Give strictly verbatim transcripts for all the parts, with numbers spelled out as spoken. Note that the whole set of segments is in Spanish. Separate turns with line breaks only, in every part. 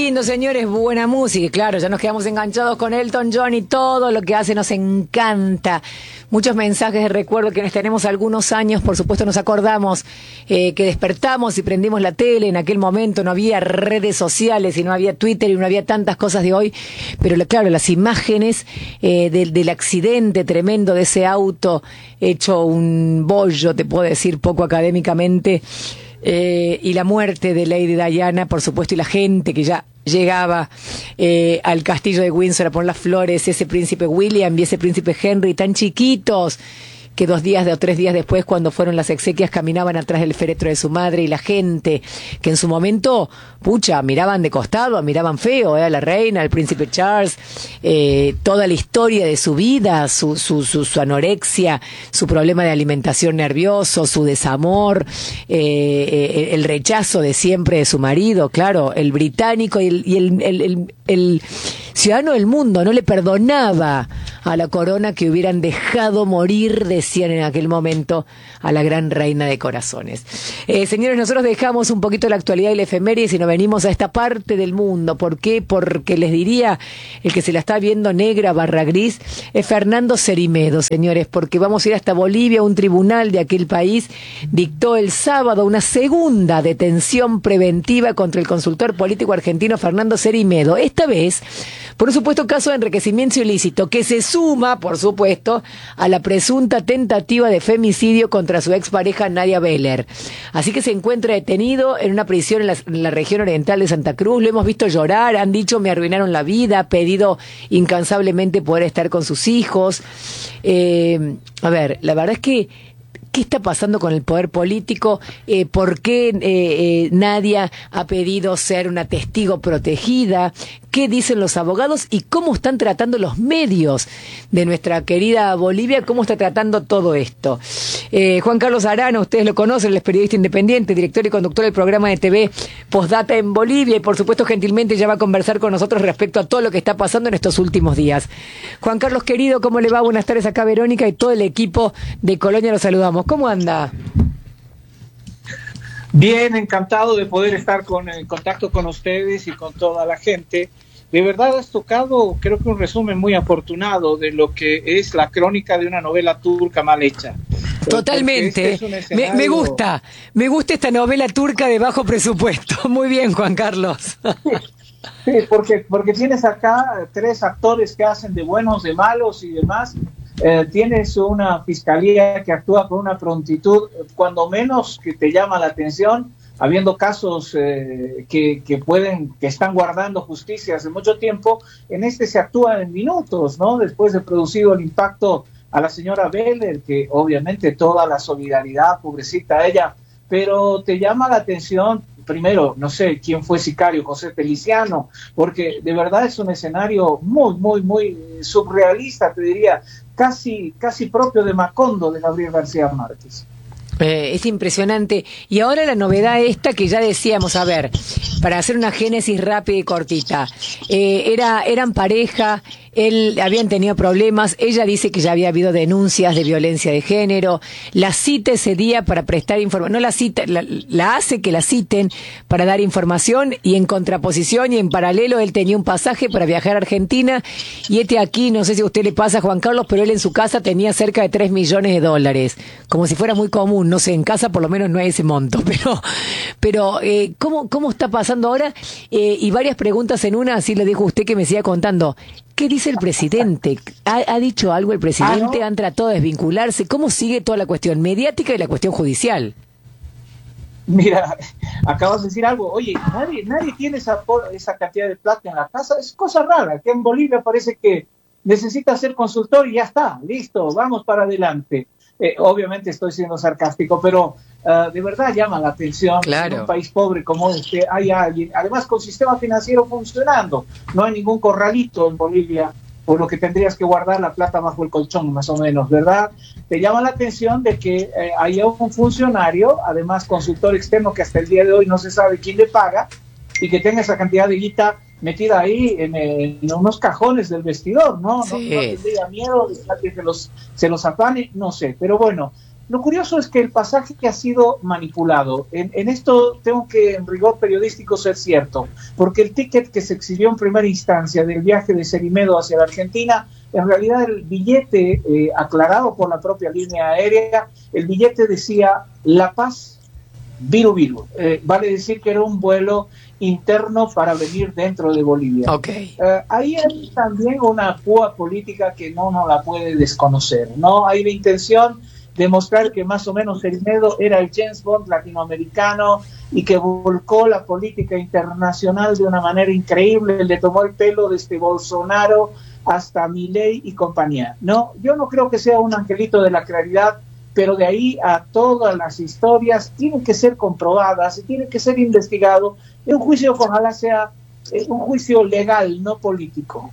lindo, señores, buena música. Y claro, ya nos quedamos enganchados con Elton John y todo lo que hace nos encanta. Muchos mensajes de recuerdo que nos tenemos algunos años, por supuesto nos acordamos eh, que despertamos y prendimos la tele. En aquel momento no había redes sociales y no había Twitter y no había tantas cosas de hoy. Pero claro, las imágenes eh, del, del accidente tremendo de ese auto hecho un bollo, te puedo decir poco académicamente, Eh, y la muerte de Lady Diana, por supuesto, y la gente que ya llegaba eh, al castillo de Windsor a poner las flores, ese príncipe William y ese príncipe Henry tan chiquitos que dos días o tres días después, cuando fueron las exequias, caminaban atrás del féretro de su madre, y la gente que en su momento, pucha, miraban de costado, miraban feo, eh, a la reina, al príncipe Charles, eh, toda la historia de su vida, su, su, su, su anorexia, su problema de alimentación nervioso, su desamor, eh, el rechazo de siempre de su marido, claro, el británico y el, y el, el, el, el ciudadano del mundo no le perdonaba a la corona que hubieran dejado morir, decían en aquel momento, a la gran reina de corazones. Eh, señores, nosotros dejamos un poquito la actualidad y la efemérides y nos venimos a esta parte del mundo. ¿Por qué? Porque les diría, el que se la está viendo negra barra gris, es Fernando Cerimedo, señores, porque vamos a ir hasta Bolivia. Un tribunal de aquel país dictó el sábado una segunda detención preventiva contra el consultor político argentino Fernando Cerimedo. Esta vez por un supuesto caso de enriquecimiento ilícito, que se suma, por supuesto, a la presunta tentativa de femicidio contra su expareja Nadia Beller. Así que se encuentra detenido en una prisión en la, en la región oriental de Santa Cruz. Lo hemos visto llorar, han dicho me arruinaron la vida, pedido incansablemente poder estar con sus hijos. Eh, a ver, la verdad es que ¿qué está pasando con el poder político? Eh, ¿Por qué eh, eh, Nadia ha pedido ser una testigo protegida? ¿Qué dicen los abogados? ¿Y cómo están tratando los medios de nuestra querida Bolivia? ¿Cómo está tratando todo esto? Eh, Juan Carlos Arana, ustedes lo conocen, él es periodista independiente, director y conductor del programa de T V Postdata en Bolivia, y por supuesto gentilmente ya va a conversar con nosotros respecto a todo lo que está pasando en estos últimos días. Juan Carlos, querido, ¿cómo le va? Buenas tardes, acá Verónica y todo el equipo de Colonia, los saludamos. ¿Cómo anda?
Bien, encantado de poder estar con, en contacto con ustedes y con toda la gente. De verdad has tocado, creo que un resumen muy afortunado de lo que es la crónica de una novela turca mal hecha.
Totalmente. Este es escenario... me, me gusta, me gusta esta novela turca de bajo presupuesto. Muy bien, Juan Carlos.
Sí, sí, porque, porque tienes acá tres actores que hacen de buenos, de malos y demás. Eh, tienes una fiscalía que actúa con una prontitud, cuando menos que te llama la atención, habiendo casos eh, que, que pueden, que están guardando justicia hace mucho tiempo. En este se actúa en minutos, ¿no? Después de producido el impacto a la señora Beller, que obviamente toda la solidaridad, pobrecita ella, pero te llama la atención, primero, no sé quién fue sicario, José Feliciano, porque de verdad es un escenario muy, muy, muy surrealista, te diría, casi, casi propio de Macondo, de Gabriel García Márquez.
Eh, es impresionante. Y ahora la novedad esta que ya decíamos, a ver, para hacer una génesis rápida y cortita, eh, era, eran pareja, él habían tenido problemas, ella dice que ya había habido denuncias de violencia de género, la cita ese día para prestar información, no la cita, la, la hace que la citen para dar información, y en contraposición y en paralelo él tenía un pasaje para viajar a Argentina, y este aquí, no sé si a usted le pasa, Juan Carlos, pero él en su casa tenía cerca de tres millones de dólares, como si fuera muy común, no sé, en casa por lo menos no hay ese monto, pero, pero eh, ¿cómo, cómo está pasando ahora? Eh, y varias preguntas en una, así le dijo usted que me siga contando. ¿Qué dice el presidente? ¿Ha, ha dicho algo el presidente? Ah, ¿no? ¿Han tratado de desvincularse? ¿Cómo sigue toda la cuestión mediática y la cuestión judicial?
Mira, acabas de decir algo. Oye, nadie, nadie tiene esa, esa cantidad de plata en la casa. Es cosa rara, que en Bolivia parece que necesita ser consultor y ya está, listo, vamos para adelante. Eh, obviamente estoy siendo sarcástico, pero uh, de verdad llama la atención.
Claro.
En un país pobre como este hay alguien, además con sistema financiero funcionando, no hay ningún corralito en Bolivia, por lo que tendrías que guardar la plata bajo el colchón, más o menos, ¿verdad? Te llama la atención de que eh, haya un funcionario, además consultor externo, que hasta el día de hoy no se sabe quién le paga, y que tenga esa cantidad de guita metida ahí en, en unos cajones del vestidor, ¿no?
Sí.
No, no tendría miedo de que se los, se los afane, no sé. Pero bueno, Lo curioso es que el pasaje que ha sido manipulado, en, en esto tengo que en rigor periodístico ser cierto, porque el ticket que se exhibió en primera instancia del viaje de Cerimedo hacia la Argentina, en realidad el billete eh, aclarado por la propia línea aérea, el billete decía La Paz, Viru Viru, eh, vale decir que era un vuelo interno para venir dentro de Bolivia.
Okay.
Eh, ahí hay también una púa política que no nos la puede desconocer, ¿no? Hay la intención de mostrar que más o menos Cerimedo era el James Bond latinoamericano y que volcó la política internacional de una manera increíble, le tomó el pelo desde Bolsonaro hasta Milei y compañía. No, yo no creo que sea un angelito de la claridad, pero de ahí a todas las historias tienen que ser comprobadas y tienen que ser investigados en un juicio que ojalá sea eh, un juicio legal, no político.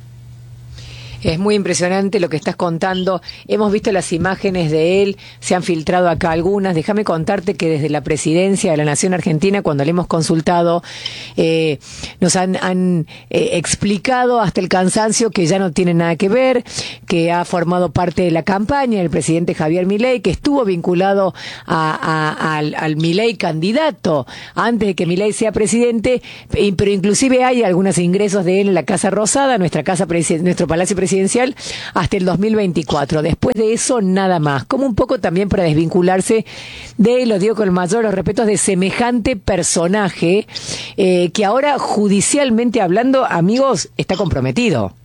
Es muy impresionante lo que estás contando. Hemos visto las imágenes de él, se han filtrado acá algunas. Déjame contarte que desde la Presidencia de la Nación Argentina, cuando le hemos consultado, eh, nos han, han eh, explicado hasta el cansancio que ya no tiene nada que ver, que ha formado parte de la campaña el presidente Javier Milei, que estuvo vinculado a, a, al, al Milei candidato antes de que Milei sea presidente, pero inclusive hay algunos ingresos de él en la Casa Rosada, nuestra casa presidencial, nuestro Palacio Presidencial, hasta el dos mil veinticuatro. Después de eso, nada más. Como un poco también para desvincularse de, lo digo con el mayor de los respetos, de semejante personaje eh, que ahora, judicialmente hablando, amigos, está comprometido.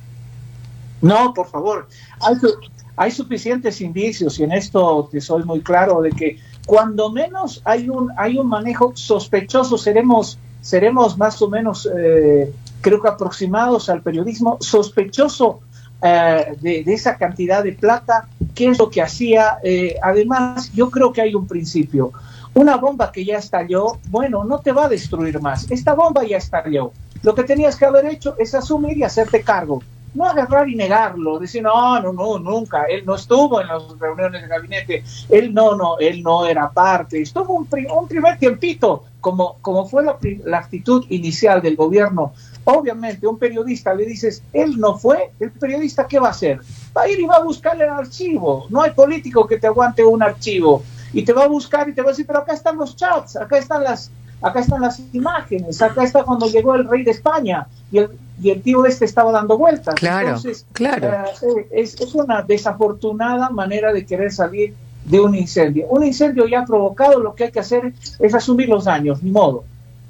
No, por favor. Hay, hay suficientes indicios, y en esto te soy muy claro, de que cuando menos hay un, hay un manejo sospechoso, seremos, seremos más o menos... Eh, creo que aproximados al periodismo, sospechoso eh, de, de esa cantidad de plata, qué es lo que hacía. Eh, además, yo creo que hay un principio. Una bomba que ya estalló, bueno, no te va a destruir más. Esta bomba ya estalló. Lo que tenías que haber hecho es asumir y hacerte cargo. No agarrar y negarlo, decir, no, no, no, nunca. Él no estuvo en las reuniones de gabinete. Él no, no, él no era parte. Estuvo un, un primer tiempito, como, como fue la, la actitud inicial del gobierno. Obviamente, un periodista le dices, él no fue, el periodista, ¿qué va a hacer? Va a ir y va a buscar el archivo. No hay político que te aguante un archivo. Y te va a buscar y te va a decir, pero acá están los chats, acá están las, acá están las imágenes, acá está cuando llegó el rey de España y el, y el tío este estaba dando vueltas.
Claro,
Entonces,
claro.
Eh, es, es una desafortunada manera de querer salir de un incendio. Un incendio ya provocado, lo que hay que hacer es asumir los daños, ni modo.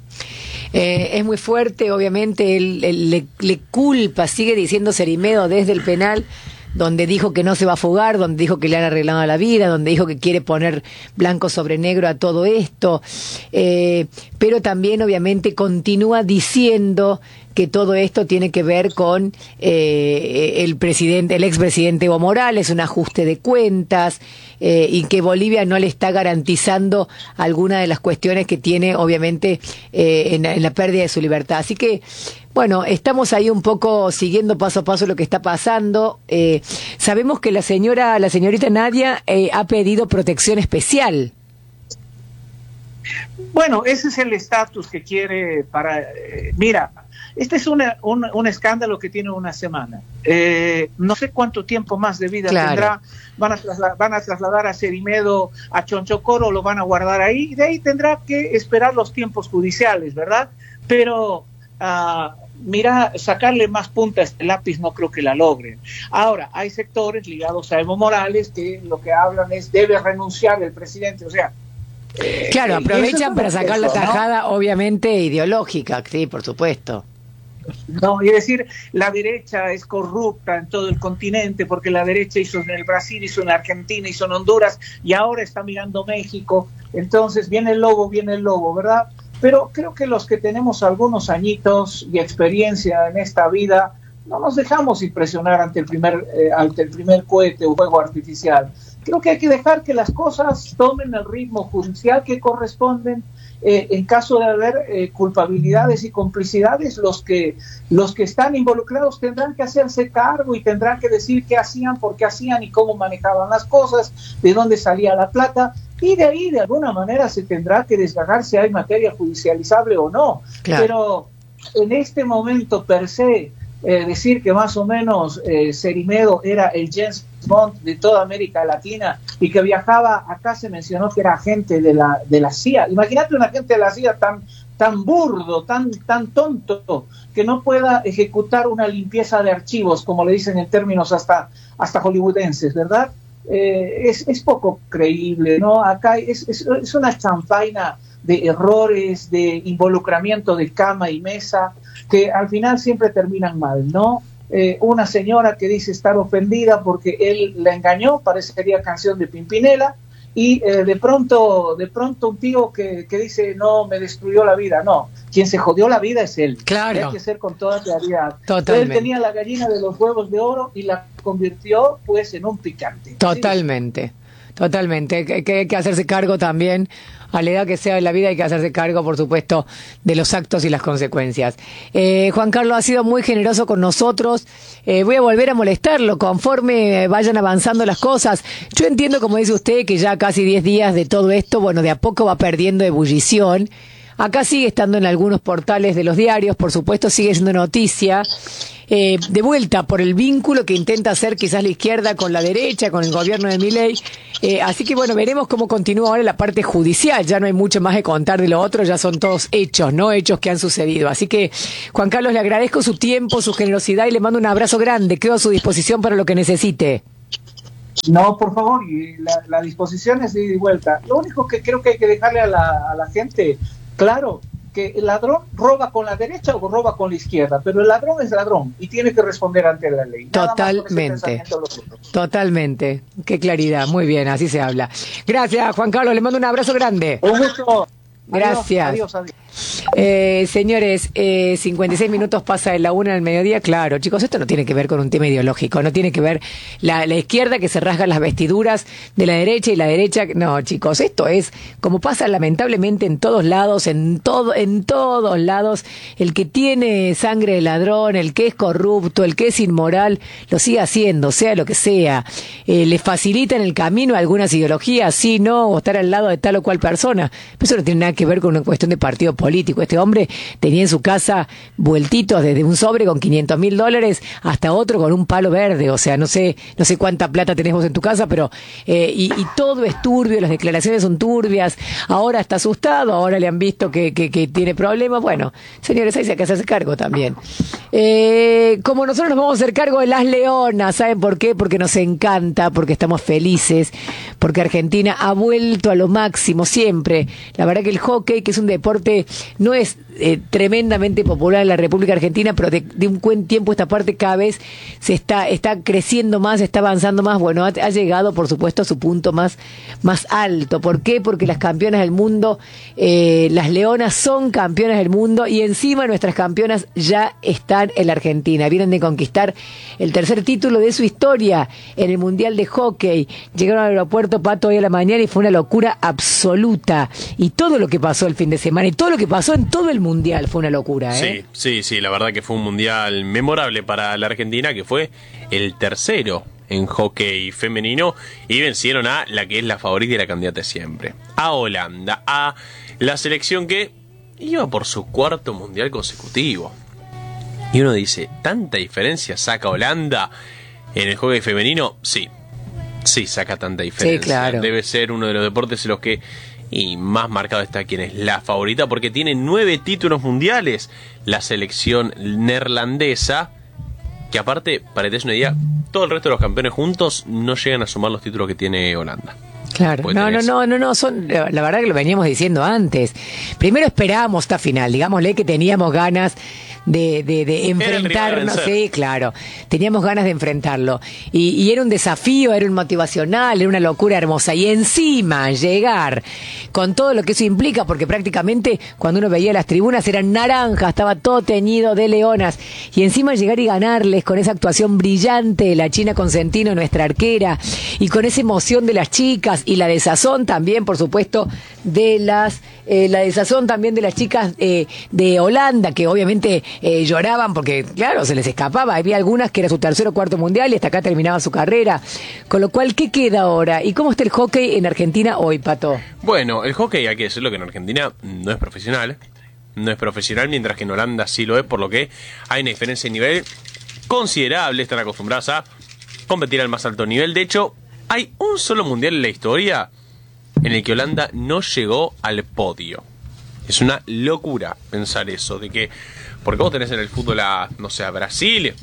Eh, es muy fuerte, obviamente, él, él le, le culpa, sigue diciendo Cerimedo desde el penal, donde dijo que no se va a fugar, donde dijo que le han arreglado la vida, donde dijo que quiere poner blanco sobre negro a todo esto, eh, pero también obviamente continúa diciendo que todo esto tiene que ver con eh, el presidente, el expresidente Evo Morales, un ajuste de cuentas, eh, y que Bolivia no le está garantizando alguna de las cuestiones que tiene, obviamente, eh, en, en la pérdida de su libertad. Así que, bueno, estamos ahí un poco siguiendo paso a paso lo que está pasando. Eh, sabemos que la señora, la señorita Nadia eh, ha pedido protección especial.
Bueno, ese es el estatus que quiere para... Eh, mira, este es una, un, un escándalo que tiene una semana. Eh, no sé cuánto tiempo más de vida claro. tendrá. Van a, trasladar, van a trasladar a Cerimedo a Chonchocoro, lo van a guardar ahí, y de ahí tendrá que esperar los tiempos judiciales, ¿verdad? Pero... Uh, mira, sacarle más punta a este lápiz no creo que la logren. Ahora, hay sectores ligados a Evo Morales que lo que hablan es debe renunciar el presidente, o sea...
Eh, claro, aprovechan para sacar eso, la tajada, ¿no? Obviamente ideológica, sí, por supuesto.
No, y decir, la derecha es corrupta en todo el continente, porque la derecha hizo en el Brasil, hizo en Argentina, hizo en Honduras, y ahora está mirando México, entonces viene el lobo, viene el lobo, ¿verdad? Pero creo que los que tenemos algunos añitos y experiencia en esta vida, no nos dejamos impresionar ante el primer, eh, ante el primer cohete o fuego artificial. Creo que hay que dejar que las cosas tomen el ritmo judicial que corresponden. Eh, en caso de haber eh, culpabilidades y complicidades, los que, los que están involucrados tendrán que hacerse cargo y tendrán que decir qué hacían, por qué hacían y cómo manejaban las cosas, de dónde salía la plata. Y de ahí, de alguna manera, se tendrá que desgarrar si hay materia judicializable o no. Claro. Pero en este momento, per se, eh, decir que más o menos eh, Cerimedo era el James Bond de toda América Latina y que viajaba, acá se mencionó que era agente de la, de la C I A. Imagínate un agente de la C I A tan, tan burdo, tan, tan tonto, que no pueda ejecutar una limpieza de archivos, como le dicen en términos hasta, hasta hollywoodenses, ¿verdad? Eh, es, es poco creíble, ¿no? Acá es, es, es una champaina de errores, de involucramiento de cama y mesa, que al final siempre terminan mal, ¿no? Eh, una señora que dice estar ofendida porque él la engañó, parecería canción de Pimpinela, y eh, de pronto de pronto un tío que, que dice, no, me destruyó la vida. No, quien se jodió la vida es él.
Claro.
Hay que ser con toda claridad.
Totalmente.
Él tenía la gallina de los huevos de oro y la convirtió pues en un picante.
Totalmente. ¿Sí? Totalmente, que, que hay que hacerse cargo también, a la edad que sea de la vida hay que hacerse cargo, por supuesto, de los actos y las consecuencias. Eh, Juan Carlos ha sido muy generoso con nosotros, eh, voy a volver a molestarlo conforme vayan avanzando las cosas. Yo entiendo, como dice usted, que ya casi diez días de todo esto, bueno, de a poco va perdiendo ebullición. Acá sigue estando en algunos portales de los diarios, por supuesto sigue siendo noticia, eh, de vuelta por el vínculo que intenta hacer quizás la izquierda con la derecha, con el gobierno de Milei. Eh, así que bueno, veremos cómo continúa ahora la parte judicial. Ya no hay mucho más que contar de lo otro, ya son todos hechos, ¿no? Hechos que han sucedido. Así que, Juan Carlos, le agradezco su tiempo, su generosidad y le mando un abrazo grande. Quedo a su disposición para lo que necesite.
No, por favor, y la, la disposición es de ida y vuelta. Lo único que creo que hay que dejarle a la, a la gente claro, que el ladrón roba con la derecha o roba con la izquierda, pero el ladrón es ladrón y tiene que responder ante la ley.
Totalmente, totalmente. Qué claridad, muy bien, así se habla. Gracias, Juan Carlos, le mando un abrazo grande.
Un gusto.
Gracias.
Adiós, adiós, adiós.
Eh, señores, eh, cincuenta y seis minutos pasa de la una del mediodía. Claro, chicos, esto no tiene que ver con un tema ideológico, no tiene que ver la, la izquierda que se rasga las vestiduras de la derecha y la derecha. No, chicos, esto es como pasa lamentablemente en todos lados, en todo, en todos lados. El que tiene sangre de ladrón, el que es corrupto, el que es inmoral, lo sigue haciendo, sea lo que sea. Eh, le facilitan el camino a algunas ideologías, sí, no, o estar al lado de tal o cual persona. Pero eso no tiene nada que ver con una cuestión de partido político. Este hombre tenía en su casa vueltitos desde un sobre con quinientos mil dólares hasta otro con un palo verde. O sea, no sé no sé cuánta plata tenés vos en tu casa, pero eh, y, y todo es turbio, las declaraciones son turbias. Ahora está asustado, ahora le han visto que, que, que tiene problemas. Bueno, señores, hay que hacerse cargo también. Eh, como nosotros nos vamos a hacer cargo de las leonas, ¿saben por qué? Porque nos encanta, porque estamos felices, porque Argentina ha vuelto a lo máximo siempre. La verdad que el hockey, que es un deporte, no es eh, tremendamente popular en la República Argentina, pero de, de un buen tiempo esta parte cada vez se está está creciendo más, está avanzando más. Bueno, ha, ha llegado, por supuesto, a su punto más, más alto. ¿Por qué? Porque las campeonas del mundo, eh, las leonas son campeonas del mundo y encima nuestras campeonas ya están en la Argentina. Vienen de conquistar el tercer título de su historia en el Mundial de Hockey. Llegaron al aeropuerto, Pato, hoy a la mañana y fue una locura absoluta. Y todo lo que pasó el fin de semana y todo lo que pasó en todo el Mundial fue una locura, ¿eh?
Sí, sí, sí, la verdad que fue un Mundial memorable para la Argentina, que fue el tercero en hockey femenino y vencieron a la que es la favorita y la candidata de siempre, a Holanda, a la selección que iba por su cuarto Mundial consecutivo. Y uno dice, ¿tanta diferencia saca Holanda en el hockey femenino? Sí, sí saca tanta diferencia.
Sí, claro.
Debe ser uno de los deportes en los que y más marcado está quien es la favorita, porque tiene nueve títulos mundiales la selección neerlandesa, que aparte, para que te des una idea, todo el resto de los campeones juntos no llegan a sumar los títulos que tiene Holanda.
Claro, no, no, no, no, no, son, la verdad que lo veníamos diciendo antes. Primero esperábamos esta final, digámosle que teníamos ganas de, de, de enfrentarnos, sí, claro, teníamos ganas de enfrentarlo. Y, y era un desafío, era un motivacional, era una locura hermosa. Y encima llegar con todo lo que eso implica, porque prácticamente cuando uno veía las tribunas eran naranjas, estaba todo teñido de leonas. Y encima llegar y ganarles con esa actuación brillante de la China Consentino, nuestra arquera, y con esa emoción de las chicas. Y la desazón también, por supuesto, de las eh, la desazón también de las chicas eh, de Holanda, que obviamente eh, lloraban porque, claro, se les escapaba. Había algunas que era su tercer o cuarto mundial y hasta acá terminaba su carrera. Con lo cual, ¿qué queda ahora? ¿Y cómo está el hockey en Argentina hoy, Pato?
Bueno, el hockey, hay que decirlo que en Argentina no es profesional. No es profesional, mientras que en Holanda sí lo es, por lo que hay una diferencia de nivel considerable, están acostumbradas a competir al más alto nivel. De hecho, hay un solo mundial en la historia en el que Holanda no llegó al podio. Es una locura pensar eso, de que, porque vos tenés en el fútbol a, no sé, a Brasil,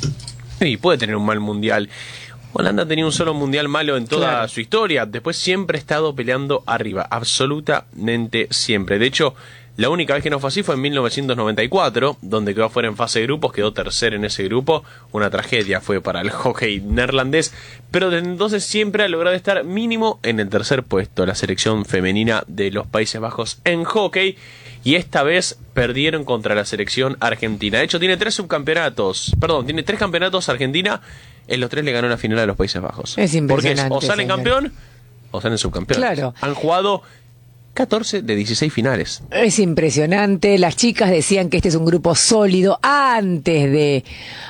y puede tener un mal mundial. Holanda tenía un solo mundial malo en toda claro. su historia. Después siempre ha estado peleando arriba, absolutamente siempre. De hecho, la única vez que no fue así fue en mil novecientos noventa y cuatro, donde quedó fuera en fase de grupos, quedó tercero en ese grupo. Una tragedia fue para el hockey neerlandés, pero desde entonces siempre ha logrado estar mínimo en el tercer puesto, la selección femenina de los Países Bajos en hockey. Y esta vez perdieron contra la selección argentina. De hecho, tiene tres subcampeonatos, perdón, tiene tres campeonatos Argentina. En los tres le ganó la final a los Países Bajos.
Es impresionante.
Porque es, o salen
señor.
campeón o salen subcampeón.
Claro.
Han jugado catorce de dieciséis finales.
Es impresionante. Las chicas decían que este es un grupo sólido. Antes de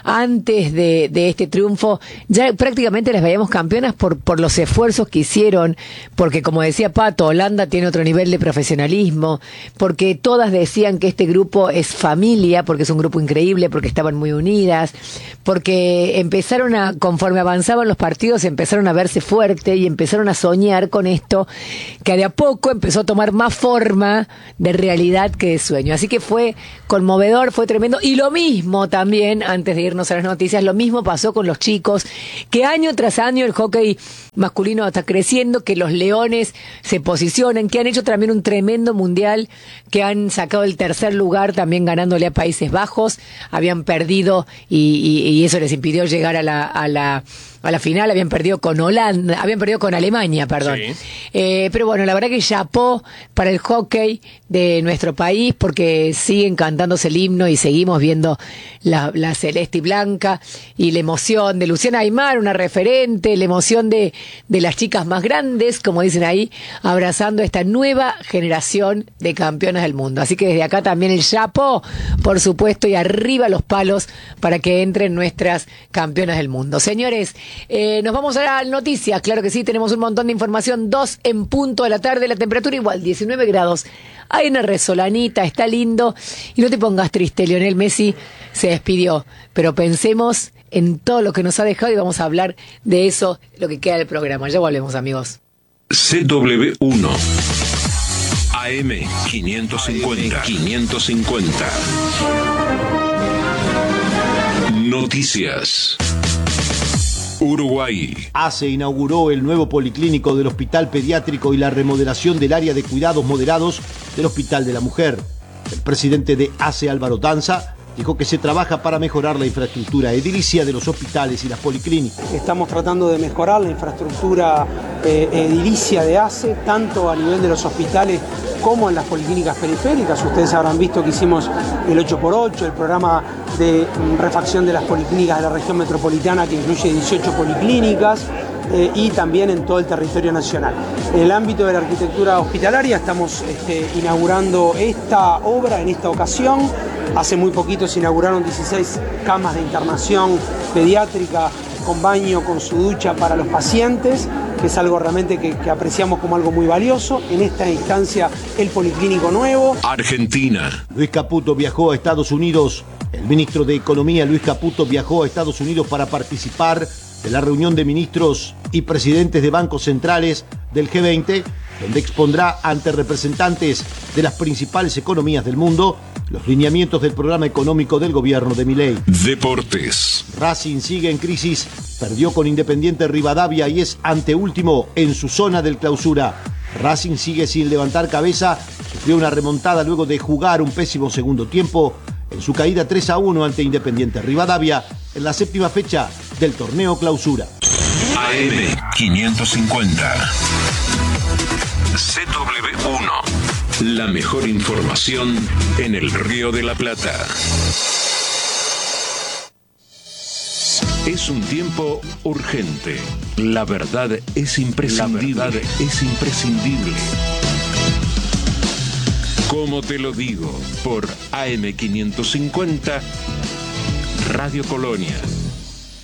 antes de, de este triunfo, ya prácticamente las veíamos campeonas por, por los esfuerzos que hicieron, porque como decía Pato, Holanda tiene otro nivel de profesionalismo, porque todas decían que este grupo es familia, porque es un grupo increíble, porque estaban muy unidas, porque empezaron a, conforme avanzaban los partidos, empezaron a verse fuerte y empezaron a soñar con esto, que de a poco empezó a tomar más forma de realidad que de sueño. Así que fue conmovedor, fue tremendo. Y lo mismo también, antes de irnos a las noticias, lo mismo pasó con los chicos, que año tras año el hockey masculino está creciendo, que los leones se posicionan, que han hecho también un tremendo mundial, que han sacado el tercer lugar también ganándole a Países Bajos, habían perdido y, y, y eso les impidió llegar a la, a la a la final, habían perdido con Holanda, habían perdido con Alemania, perdón. Sí. Eh, pero bueno, la verdad que chapó para el hockey de nuestro país, porque siguen cantándose el himno y seguimos viendo la, la celeste y blanca, y la emoción de Luciana Aymar, una referente, la emoción de, de las chicas más grandes, como dicen ahí, abrazando esta nueva generación de campeonas del mundo. Así que desde acá también el chapó, por supuesto, y arriba los palos para que entren nuestras campeonas del mundo. Señores, Eh, nos vamos a las noticias, claro que sí, tenemos un montón de información. Dos en punto de la tarde, la temperatura igual, diecinueve grados. Hay una resolanita, está lindo. Y no te pongas triste, Lionel Messi se despidió. Pero pensemos en todo lo que nos ha dejado y vamos a hablar de eso, lo que queda del programa. Ya volvemos, amigos.
C W uno A M quinientos cincuenta. quinientos cincuenta. Noticias. Uruguay.
ACE inauguró el nuevo policlínico del Hospital Pediátrico y la remodelación del área de cuidados moderados del Hospital de la Mujer. El presidente de ACE, Álvaro Danza, dijo que se trabaja para mejorar la infraestructura edilicia de los hospitales y las policlínicas.
Estamos tratando de mejorar la infraestructura eh, edilicia de ACE, tanto a nivel de los hospitales como en las policlínicas periféricas. Ustedes habrán visto que hicimos el ocho por ocho, el programa de refacción de las policlínicas de la región metropolitana, que incluye dieciocho policlínicas, eh, y también en todo el territorio nacional. En el ámbito de la arquitectura hospitalaria estamos este, inaugurando esta obra en esta ocasión. Hace muy poquito se inauguraron dieciséis camas de internación pediátrica con baño, con su ducha para los pacientes, que es algo realmente que, que apreciamos como algo muy valioso. En esta instancia, el policlínico nuevo.
Argentina.
Luis Caputo viajó a Estados Unidos. El ministro de Economía, Luis Caputo, viajó a Estados Unidos para participar de la reunión de ministros y presidentes de bancos centrales del G veinte, donde expondrá ante representantes de las principales economías del mundo los lineamientos del programa económico del gobierno de Milei.
Deportes.
Racing sigue en crisis, perdió con Independiente Rivadavia y es anteúltimo en su zona del clausura. Racing sigue sin levantar cabeza, sufrió una remontada luego de jugar un pésimo segundo tiempo en su caída tres a uno ante Independiente Rivadavia en la séptima fecha del torneo clausura.
A M quinientos cincuenta. C W uno. La mejor información en el Río de la Plata. Es un tiempo urgente. La verdad es imprescindible. La verdad es imprescindible. Como te lo digo, por A M quinientos cincuenta, Radio Colonia.